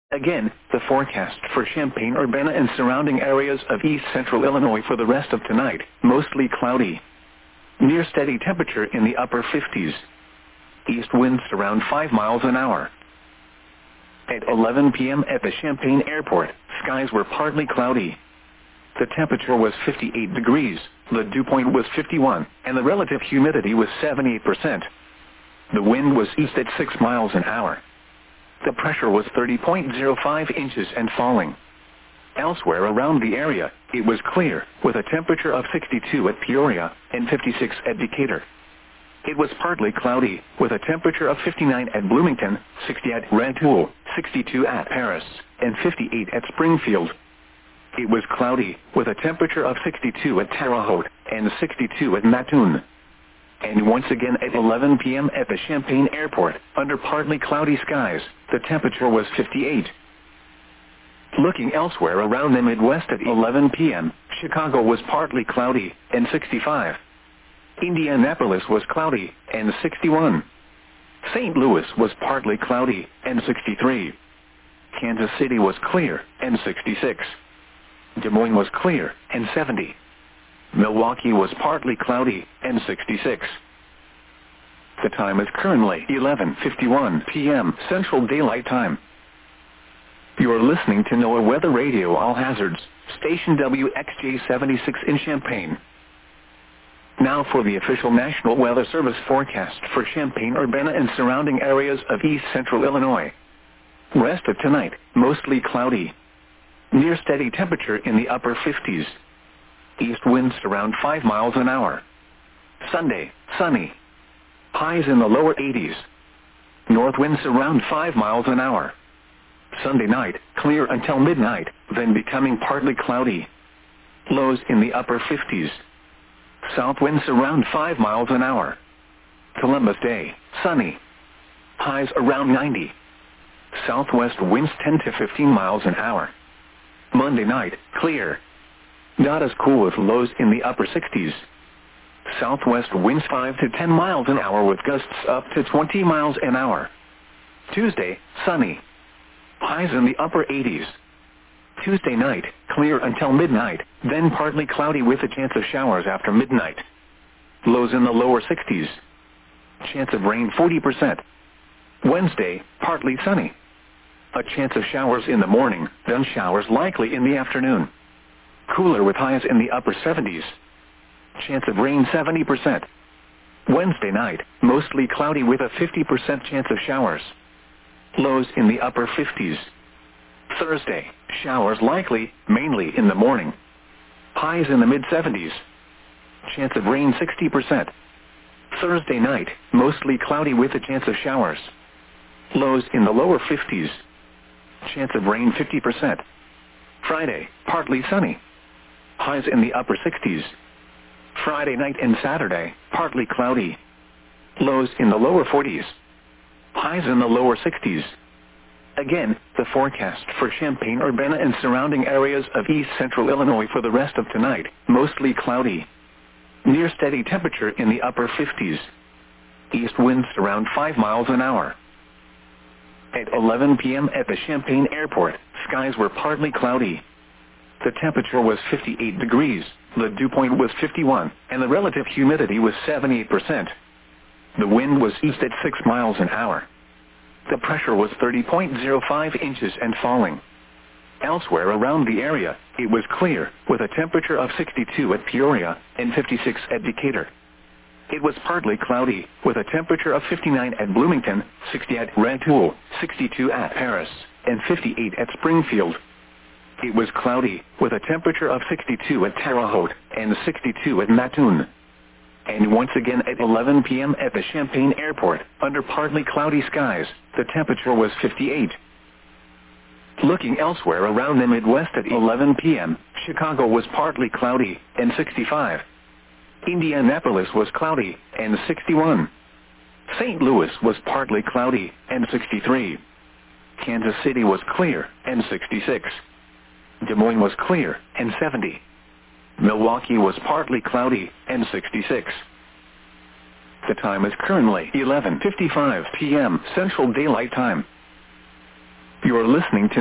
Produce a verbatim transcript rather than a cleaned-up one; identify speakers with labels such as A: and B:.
A: Again, the forecast for Champaign-Urbana and surrounding areas of east central Illinois for the rest of tonight, mostly cloudy. Near steady temperature in the upper fifties. East winds around five miles an hour. At eleven p m at the Champaign Airport, skies were partly cloudy. The temperature was fifty-eight degrees, the dew point was fifty-one, and the relative humidity was seventy-eight percent. The wind was east at six miles an hour. The pressure was thirty point zero five inches and falling. Elsewhere around the area, it was clear, with a temperature of sixty-two at Peoria and fifty-six at Decatur. It was partly cloudy, with a temperature of fifty-nine at Bloomington, sixty at Rantoul, sixty-two at Paris, and fifty-eight at Springfield. It was cloudy, with a temperature of sixty-two at Terre Haute and sixty-two at Mattoon. And once again at eleven p m at the Champaign Airport, under partly cloudy skies, the temperature was fifty-eight. Looking elsewhere around the Midwest at eleven p m, Chicago was partly cloudy and sixty-five. Indianapolis was cloudy and sixty-one. Saint Louis was partly cloudy and sixty-three. Kansas City was clear and sixty-six. Des Moines was clear and seventy. Milwaukee was partly cloudy and sixty-six. The time is currently eleven fifty-one p m Central Daylight Time. You are listening to NOAA Weather Radio All Hazards, station W X J seventy-six in Champaign. Now for the official National Weather Service forecast for Champaign-Urbana and surrounding areas of east central Illinois. Rest of tonight, mostly cloudy. Near steady temperature in the upper fifties. East winds around five miles an hour. Sunday, sunny. Highs in the lower eighties. North winds around five miles an hour. Sunday night, clear until midnight, then becoming partly cloudy. Lows in the upper fifties. South winds around five miles an hour. Columbus Day, sunny. Highs around ninety. Southwest winds ten to fifteen miles an hour. Monday night, clear. Not as cool with lows in the upper sixties. Southwest winds five to ten miles an hour with gusts up to twenty miles an hour. Tuesday, sunny. Highs in the upper eighties. Tuesday night, clear until midnight, then partly cloudy with a chance of showers after midnight. Lows in the lower sixties. Chance of rain forty percent. Wednesday, partly sunny. A chance of showers in the morning, then showers likely in the afternoon. Cooler with highs in the upper seventies. Chance of rain seventy percent. Wednesday night, mostly cloudy with a fifty percent chance of showers. Lows in the upper fifties. Thursday, showers likely, mainly in the morning. Highs in the mid seventies. Chance of rain sixty percent. Thursday night, mostly cloudy with a chance of showers. Lows in the lower fifties. Chance of rain fifty percent. Friday, partly sunny. Highs in the upper sixties. Friday night and Saturday, partly cloudy. Lows in the lower forties. Highs in the lower sixties. Again, the forecast for Champaign-Urbana and surrounding areas of east central Illinois for the rest of tonight, mostly cloudy. Near steady temperature in the upper fifties. East winds around five miles an hour. At eleven p m at the Champaign Airport, skies were partly cloudy. The temperature was fifty-eight degrees, the dew point was fifty-one, and the relative humidity was seventy-eight percent. The wind was east at six miles an hour. The pressure was thirty point zero five inches and falling. Elsewhere around the area, it was clear, with a temperature of sixty-two at Peoria and fifty-six at Decatur. It was partly cloudy, with a temperature of fifty-nine at Bloomington, sixty at Rantoul, sixty-two at Paris, and fifty-eight at Springfield. It was cloudy, with a temperature of sixty-two at Terre Haute and sixty-two at Mattoon. And once again at eleven p m at the Champaign Airport, under partly cloudy skies, the temperature was fifty-eight. Looking elsewhere around the Midwest at eleven p m, Chicago was partly cloudy and sixty-five. Indianapolis was cloudy and sixty-one. Saint Louis was partly cloudy and sixty-three. Kansas City was clear and sixty-six. Des Moines was clear and seventy. Milwaukee was partly cloudy and sixty-six. The time is currently eleven fifty-five p m Central Daylight Time. You are listening to